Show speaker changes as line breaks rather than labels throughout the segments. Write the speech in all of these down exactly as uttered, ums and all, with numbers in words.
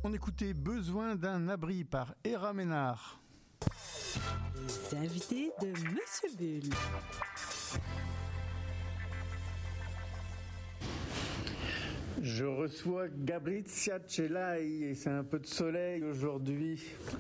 On écoutait Besoin d'un abri par Héra Ménard.
Les invités de Monsieur Bull.
Je reçois Gabrizia Celai et c'est un peu de soleil aujourd'hui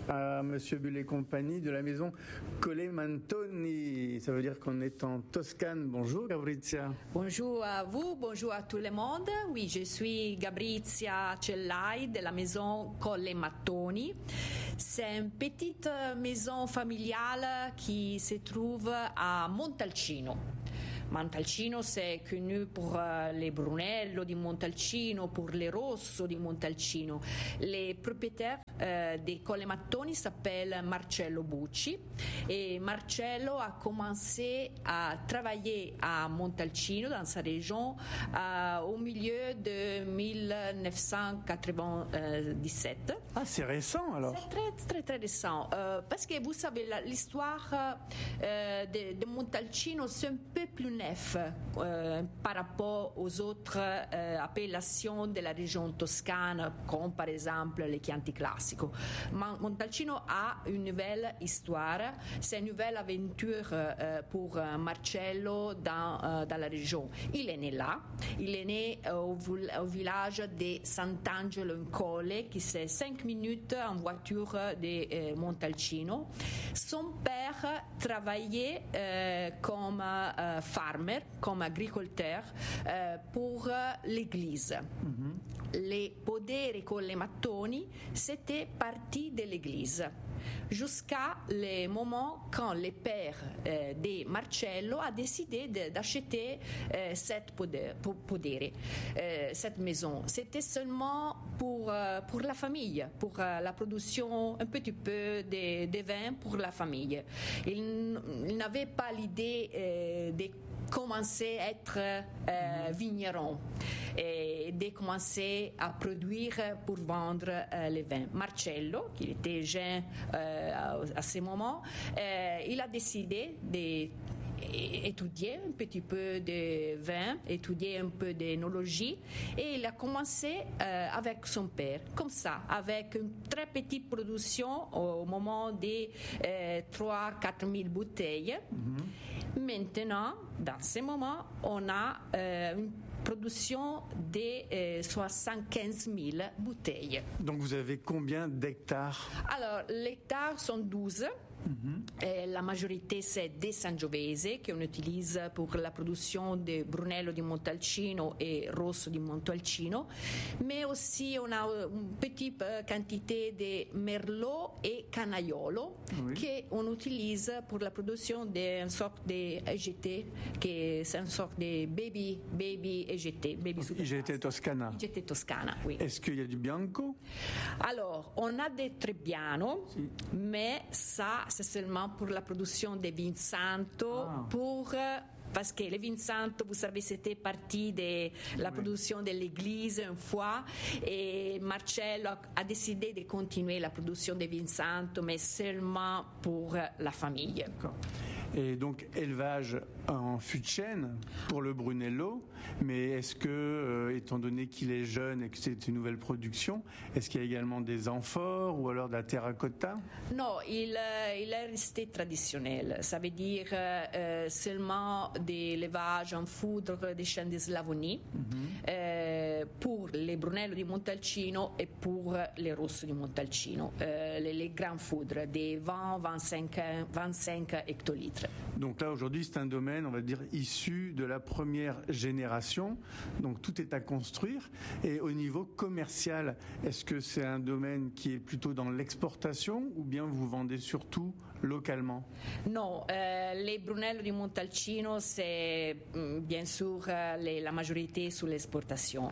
à Monsieur Bull et compagnie de la maison Collemantoni. Ça veut dire qu'on est en Toscane. Bonjour Gabrizia.
Bonjour à vous, bonjour à tout le monde. Oui, je suis Gabrizia Celai de la maison Collemantoni. C'est une petite maison familiale qui se trouve à Montalcino. Montalcino, c'est connu pour uh, les Brunello di Montalcino, pour les Rosso di Montalcino. Les propriétaires uh, des Collemantoni s'appellent Marcello Bucci et Marcello a commencé à travailler à Montalcino, dans sa région, uh, au milieu de dix-neuf cent quatre-vingt-dix-sept.
Ah, c'est récent alors.
C'est très très très récent uh, parce que vous savez l'histoire uh, de, de Montalcino c'est un peu plus neuf euh, par rapport aux autres euh, appellations de la région toscane, comme par exemple les Chianti Classico. Montalcino a une nouvelle histoire, c'est une nouvelle aventure euh, pour euh, Marcello dans, euh, dans la région. Il est né là, il est né euh, au, au village de Sant'Angelo in Colle, qui c'est cinq minutes en voiture de euh, Montalcino. Son père travaillait euh, comme euh, farmer, comme agriculteur euh, pour euh, l'église. Mm-hmm. Les poderi Collemantoni, c'était partie de l'église. Jusqu'à le moment quand le père euh, de Marcello a décidé de, d'acheter euh, cette podere, podere euh, cette maison. C'était seulement pour, euh, pour la famille, pour euh, la production un petit peu de, de vin pour la famille. Il, il n'avait pas l'idée euh, de commencer à être euh, vigneron et de commencer à produire pour vendre euh, les vins. Marcello, qui était jeune euh, à, à ce moment, euh, il a décidé d'étudier un petit peu de vin, étudier un peu d'énologie, et il a commencé euh, avec son père, comme ça, avec une très petite production au moment des euh, trois à quatre mille bouteilles. Mm-hmm. Maintenant, dans ce moment, on a euh, une production de euh, soixante-quinze mille bouteilles.
Donc vous avez combien d'hectares?
Alors, les hectares sont douze. Mm-hmm. Et la majorité c'est des Sangiovese qu'on utilise pour la production de Brunello di Montalcino et Rosso di Montalcino, mais aussi on a une petite quantité de Merlot et Canaiolo, oui, qu'on utilise pour la production d'une sorte de E G T, qui c'est une sorte de baby baby E G T, baby
E G T Toscana.
E G T Toscana, oui.
Est-ce qu'il y a du Bianco?
Alors, on a des Trebbiano, si, mais ça c'est seulement pour la production des vins santo, ah. pour parce que les vins santo, vous savez, c'était partie de la oui. production de l'église une fois, et Marcello a décidé de continuer la production des vins santo, mais seulement pour la famille.
D'accord. Et donc élevage en fût de chêne pour le Brunello, mais est-ce que, euh, étant donné qu'il est jeune et que c'est une nouvelle production, est-ce qu'il y a également des amphores ou alors de la terracotta?
Non, il, euh, il est resté traditionnel. Ça veut dire euh, seulement des élevages en foudre des chênes de Slavonie, mm-hmm. euh, pour les Brunello di Montalcino et pour les Rosso di Montalcino, euh, les, les grands foudres des vingt à vingt-cinq hectolitres.
Donc là aujourd'hui c'est un domaine, on va dire, issu de la première génération, donc tout est à construire. Et au niveau commercial, est-ce que c'est un domaine qui est plutôt dans l'exportation ou bien vous vendez surtout localement?
Non, euh, les Brunello di Montalcino c'est bien sûr les, la majorité sur l'exportation.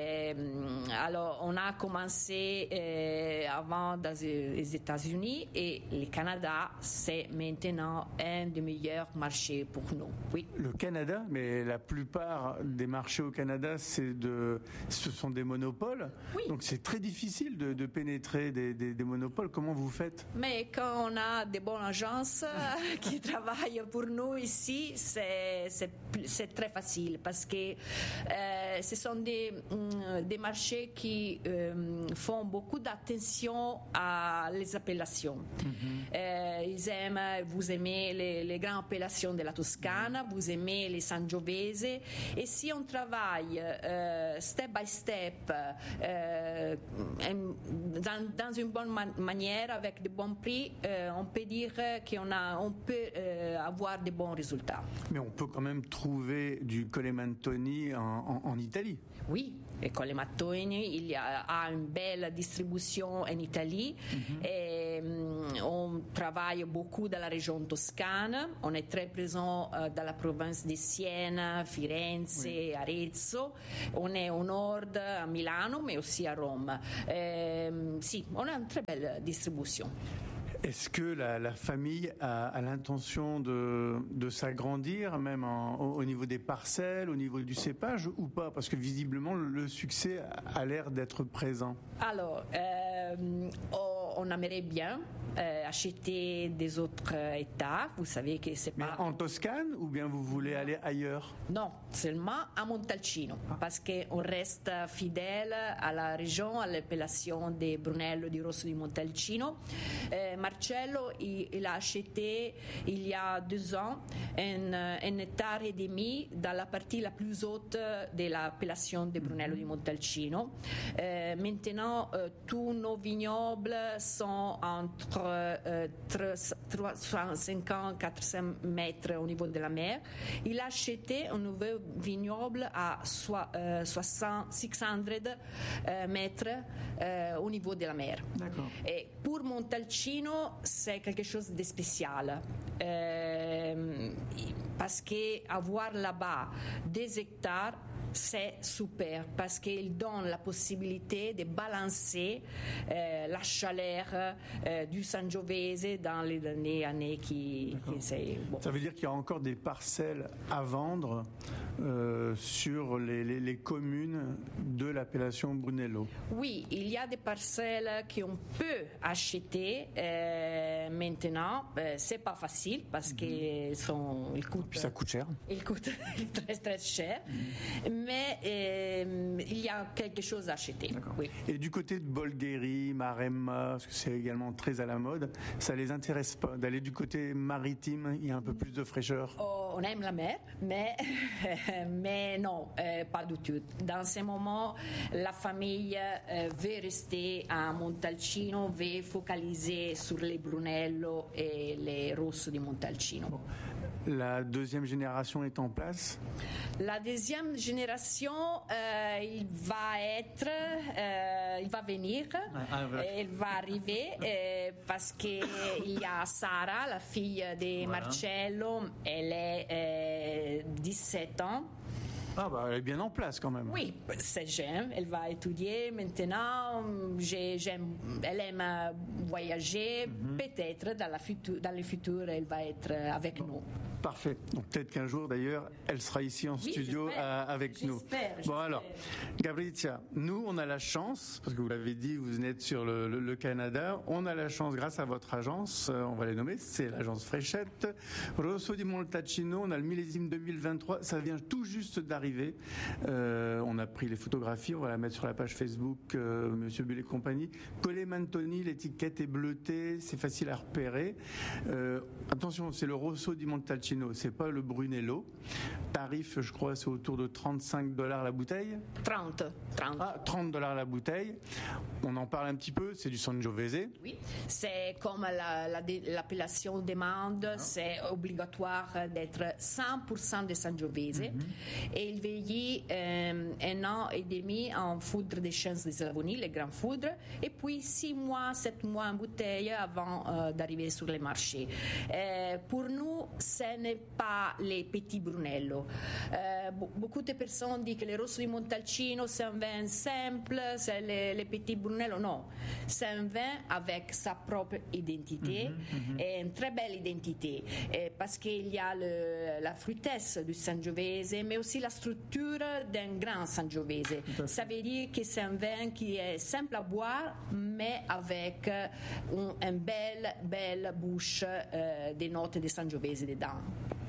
Euh, alors on a commencé euh, avant dans les États-Unis et le Canada c'est maintenant un des meilleurs marchés pour nous. Oui.
Le Canada, mais la plupart des marchés au Canada, c'est de, ce sont des monopoles.
Oui.
Donc c'est très difficile de, de pénétrer des, des, des monopoles. Comment vous faites?
Mais quand on a des bonnes agences qui travaillent pour nous ici, c'est, c'est, c'est très facile parce que euh, ce sont des, des marchés marché qui euh, font beaucoup d'attention à les appellations. Mm-hmm. euh, ils aiment, vous aimez les, les grandes appellations de la Toscane, vous aimez les Sangiovese, et si on travaille euh, step by step euh, dans, dans une bonne man- manière avec de bons prix, euh, on peut dire qu'on a, on peut euh, avoir de bons résultats.
Mais on peut quand même trouver du Colementoni en, en, en Italie.
Oui, et Colementoni, il y a, a une belle distribution en Italie. Mm-hmm. Et, um, on travaille beaucoup dans la région toscane. On est très présent euh, dans la province de Siena, Firenze, oui. Arezzo. On est au nord, à Milano, mais aussi à Rome. Et, si, on a une très belle distribution.
Est-ce que la, la famille a, a l'intention de, de s'agrandir, même en, au, au niveau des parcelles, au niveau du cépage, ou pas? Parce que visiblement, le, le succès a l'air d'être présent.
Alors, euh, on aimerait bien euh, acheter des autres États. Vous savez que c'est pas...
Mais en Toscane, ou bien vous voulez aller ailleurs?
Non, seulement à Montalcino, ah. parce qu'on reste fidèle à la région, à l'appellation de Brunello di Rosso di Montalcino. Euh, Marcello, il, il a acheté il y a deux ans un, un hectare et demi dans la partie la plus haute de l'appellation de Brunello di Montalcino. Euh, maintenant, euh, tous nos vignobles sont entre euh, trois cent cinquante à quatre cents mètres au niveau de la mer. Il a acheté un nouveau vignoble à six cents euh, mètres euh, au niveau de la mer.
D'accord.
Et pour Montalcino, c'est quelque chose de spécial. Euh, parce qu'avoir là-bas des hectares, c'est super parce qu'il donne la possibilité de balancer euh, la chaleur euh, du Sangiovese dans les, dans les années qui, qui c'est bon.
Ça veut dire qu'il y a encore des parcelles à vendre euh, sur les, les, les communes de l'appellation Brunello.
Oui, il y a des parcelles qu'on peut acheter euh, maintenant. Euh, c'est pas facile parce mm-hmm. que sont, ils coûtent,
puis ça coûte cher.
Ils coûtent très très cher. Mm-hmm. Mais euh, il y a quelque chose à acheter. Oui.
Et du côté de Bolgheri, Maremma, parce que c'est également très à la mode, ça les intéresse pas d'aller du côté maritime? Il y a un peu plus de fraîcheur.
Oh, on aime la mer, mais mais non, euh, pas du tout. Dans ce moment, la famille euh, veut rester à Montalcino, veut focaliser sur les Brunello et les Rosso di Montalcino.
Bon. La deuxième génération est en place?
La deuxième génération, euh, il va être, euh, il va venir, ah, ouais. il va arriver euh, parce qu'il y a Sara, la fille de voilà. Marcello, elle est euh, dix-sept ans.
Ah bah elle est bien en place quand même.
Oui, c'est jeune, elle va étudier maintenant, j'aime, elle aime voyager, mm-hmm. peut-être dans, la future, dans le futur elle va être avec bon. nous.
Parfait. Donc peut-être qu'un jour d'ailleurs, elle sera ici en oui, studio à, avec
j'espère,
nous.
J'espère.
Bon alors, Gabrizia, nous on a la chance, parce que vous l'avez dit, vous êtes sur le, le, le Canada, on a la chance grâce à votre agence, on va les nommer, c'est l'agence Fréchette, Rosso di Montalcino, on a le millésime deux mille vingt-trois, ça vient tout juste d'arriver. Euh, on a pris les photographies, on va la mettre sur la page Facebook, euh, Monsieur Bull et compagnie. Colementoni, l'étiquette est bleutée, c'est facile à repérer. Euh, attention, c'est le Rosso di Montalcino. C'est pas le Brunello. Tarif, je crois, c'est autour de trente-cinq dollars la bouteille.
trente. trente.
Ah, trente dollars la bouteille. On en parle un petit peu, c'est du Sangiovese.
Oui, c'est comme la, la, l'appellation demande, ah. c'est obligatoire d'être cent pour cent de Sangiovese. Mm-hmm. Et il vieillit euh, un an et demi en foudre des champs de Slavoni, les grands foudres, et puis six mois, sept mois en bouteille avant euh, d'arriver sur les marchés. Euh, pour nous, c'est n'est pas les petits Brunello. Euh, beaucoup de personnes disent que le Rosso di Montalcino c'est un vin simple, c'est les, les petits Brunello. Non, c'est un vin avec sa propre identité mm-hmm, mm-hmm. et une très belle identité et parce qu'il y a le, la fruitesse du Sangiovese, mais aussi la structure d'un grand Sangiovese. Ça veut dire que c'est un vin qui est simple à boire, mais avec une, une belle, belle bouche euh, des notes de Sangiovese dedans.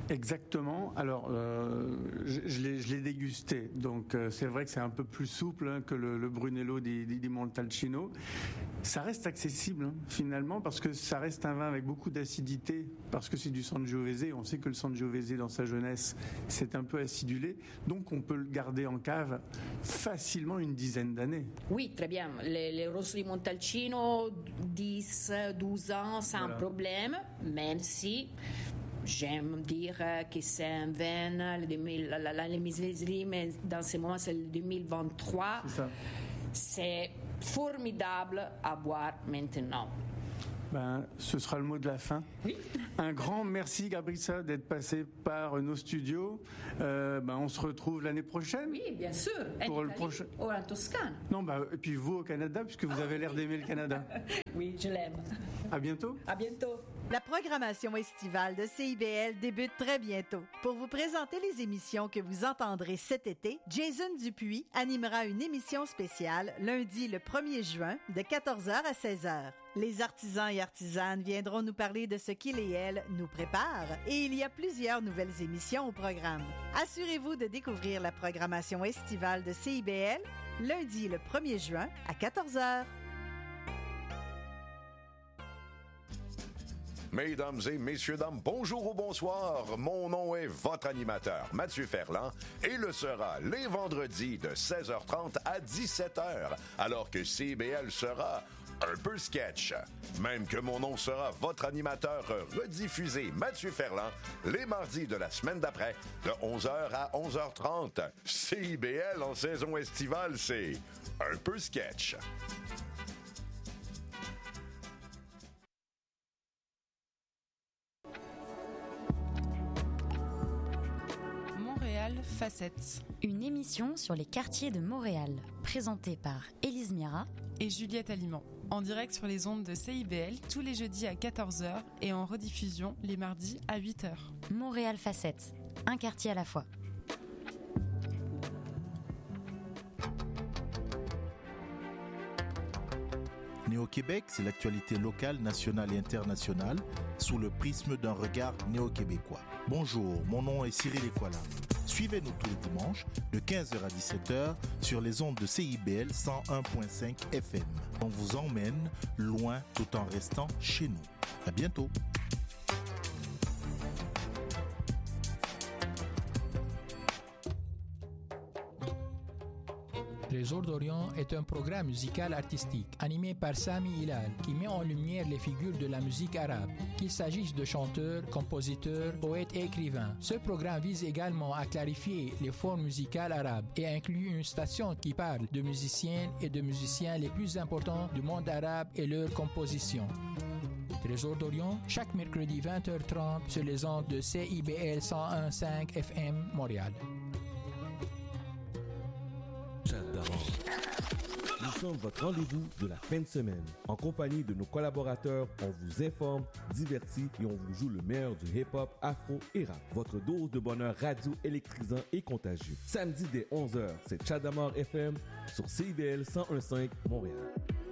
Exactement. Alors, euh, je, je, l'ai, je l'ai dégusté. Donc, euh, c'est vrai que c'est un peu plus souple hein, que le, le Brunello di, di, di Montalcino. Ça reste accessible, hein, finalement, parce que ça reste un vin avec beaucoup d'acidité, parce que c'est du Sangiovese. On sait que le Sangiovese, dans sa jeunesse, c'est un peu acidulé. Donc, on peut le garder en cave facilement une dizaine d'années.
Oui, très bien. Les, les Rosso di Montalcino, dix, douze ans, sans voilà. problème, même si... J'aime dire que c'est un vin, le millésime dans ce moment c'est le deux mille vingt-trois. C'est ça. C'est formidable à boire maintenant.
Ben, ce sera le mot de la fin.
Oui.
Un grand merci, Gabriela, d'être passée par nos studios. Euh, ben, on se retrouve l'année prochaine.
Oui, bien sûr.
Pour le prochain.
Ou en Toscane.
Non, ben, et puis vous au Canada, puisque vous avez l'air d'aimer le Canada.
Oui, je l'aime.
À bientôt.
À bientôt.
La programmation estivale de C I B L débute très bientôt. Pour vous présenter les émissions que vous entendrez cet été, Jason Dupuis animera une émission spéciale lundi le premier juin de quatorze heures à seize heures. Les artisans et artisanes viendront nous parler de ce qu'ils et elles nous préparent et il y a plusieurs nouvelles émissions au programme. Assurez-vous de découvrir la programmation estivale de C I B L lundi le premier juin à quatorze heures.
Mesdames et messieurs, dames, bonjour ou bonsoir. Mon nom est votre animateur, Mathieu Ferland, et le sera les vendredis de seize heures trente à dix-sept heures, alors que C I B L sera un peu sketch. Même que mon nom sera votre animateur rediffusé, Mathieu Ferland, les mardis de la semaine d'après, de onze heures à onze heures trente. C I B L en saison estivale, c'est un peu sketch.
Facettes.
Une émission sur les quartiers de Montréal, présentée par Élise Mira
et Juliette Aliment, en direct sur les ondes de C I B L tous les jeudis à quatorze heures et en rediffusion les mardis à huit heures.
Montréal Facettes, un quartier à la fois.
Néo-Québec, c'est l'actualité locale, nationale et internationale sous le prisme d'un regard néo-québécois. Bonjour, mon nom est Cyril Ekwala. Suivez-nous tous les dimanches de quinze heures à dix-sept heures sur les ondes de C I B L cent un virgule cinq F M. On vous emmène loin tout en restant chez nous. À bientôt.
Trésor d'Orient est un programme musical artistique animé par Sami Hilal qui met en lumière les figures de la musique arabe, qu'il s'agisse de chanteurs, compositeurs, poètes et écrivains. Ce programme vise également à clarifier les formes musicales arabes et inclut une station qui parle de musiciennes et de musiciens les plus importants du monde arabe et leurs compositions. Trésor d'Orient, chaque mercredi vingt heures trente sur les ondes de C I B L cent un virgule cinq F M Montréal.
Nous sommes votre rendez-vous de la fin de semaine. En compagnie de nos collaborateurs, on vous informe, divertit et on vous joue le meilleur du hip-hop, afro et rap. Votre dose de bonheur radio électrisant et contagieux. Samedi dès onze heures, c'est Chadamar F M sur C I B L cent un virgule cinq Montréal.